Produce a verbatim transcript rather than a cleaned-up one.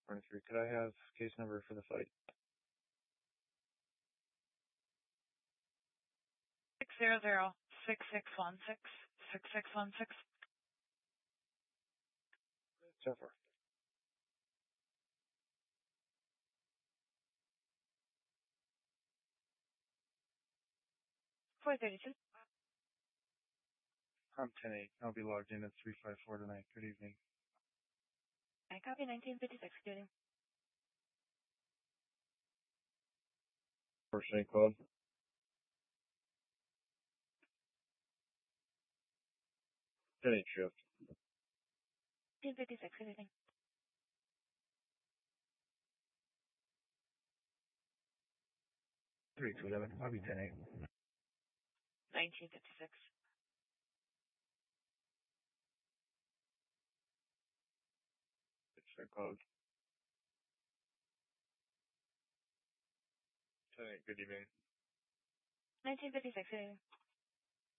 twenty-three. Could I have case number for the fight? Six zero zero six six one six six six one six. So far. Four thirty two. I'm ten eight. I'll be logged in at three five four tonight. Good evening. I copy nineteen fifty six. Getting. Portion eight called. ten eight shift. nineteen fifty six. Good evening. three two eleven. I'll be ten eight. nineteen fifty six. It's called. ten eight. Good evening. nineteen fifty six. Good evening.